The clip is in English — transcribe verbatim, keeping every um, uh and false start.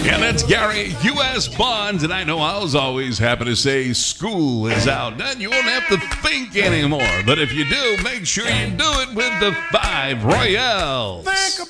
Yeah, that's Gary U S Bonds, and I know I was always happy to say school is out. Then you won't have to think anymore. But if you do, make sure you do it with the Five Royales. Think